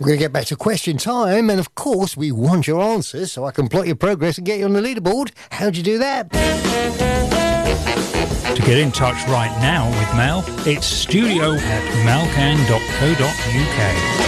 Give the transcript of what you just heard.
We're going to get back to question time, and of course we want your answers so I can plot your progress and get you on the leaderboard. How'd you do that? To get in touch right now with Mel, it's studio@melcan.co.uk.